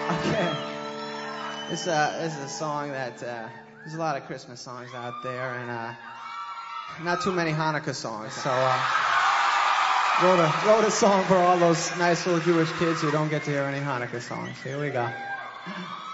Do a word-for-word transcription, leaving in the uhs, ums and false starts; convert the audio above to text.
Okay. This, uh, this is a song that, uh, there's a lot of Christmas songs out there, and, uh, not too many Hanukkah songs, so, uh, wrote a, wrote a song for all those nice little Jewish kids who don't get to hear any Hanukkah songs. Here we go.